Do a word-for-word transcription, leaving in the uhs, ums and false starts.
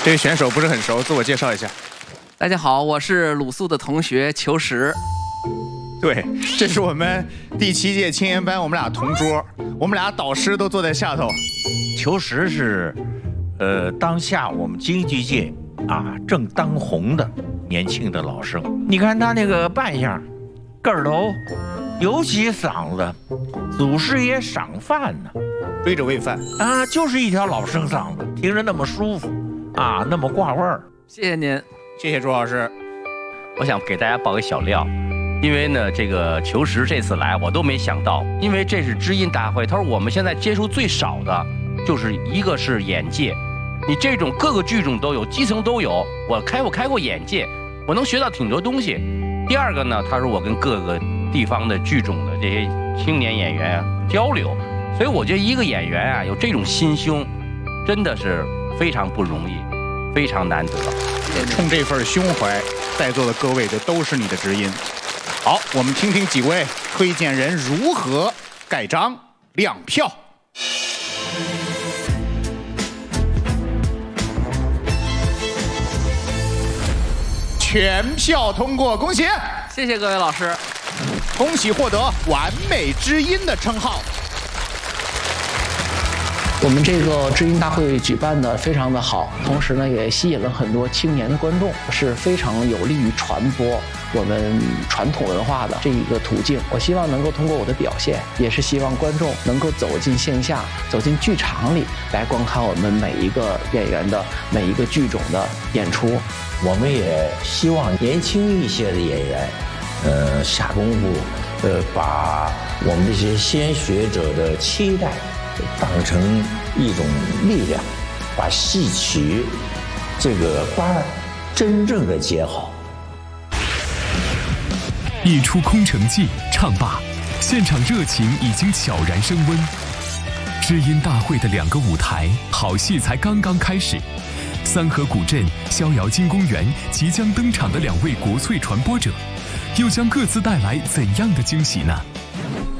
这个选手不是很熟，自我介绍一下。 大家好，我是鲁肃的同学裘石。 对，这是我们第七届青研班，我们俩同桌，我们俩导师都坐在下头。 裘石是，呃，当下我们京剧界啊正当红的年轻的老生。你看他那个扮相，个儿头，尤其嗓子，祖师爷赏饭呢， 追着喂饭啊，就是一条老生嗓子，听着那么舒服，啊，那么挂味儿。 谢谢您， 谢谢朱老师。 我想给大家爆个小料。因为呢，这个裘石这次来我都没想到，因为这是知音大会。他说我们现在接触最少的，就是一个是眼界，你这种各个剧种都有，基层都有。我开我开过眼界，我能学到挺多东西。第二个呢，他说我跟各个地方的剧种的这些青年演员交流，所以我觉得一个演员啊有这种心胸，真的是非常不容易，非常难得。 冲这份胸怀，在座的各位这都是你的知音。好，我们听听几位推荐人如何盖章亮票。全票通过，恭喜！ 谢谢各位老师， 恭喜获得完美知音的称号。 我们这个知音大会举办的非常的好，同时呢也吸引了很多青年的观众，是非常有利于传播我们传统文化的这一个途径。我希望能够通过我的表现，也是希望观众能够走进线下，走进剧场里来观看我们每一个演员的每一个剧种的演出。 我们也希望年轻一些的演员，呃，下功夫，呃，把我们这些先学者的期待当成一种力量，把戏曲这个班真正的接好。 一出空城计唱罢，现场热情已经悄然升温。知音大会的两个舞台，好戏才刚刚开始。三河古镇、逍遥津公园即将登场的两位国粹传播者，又将各自带来怎样的惊喜呢？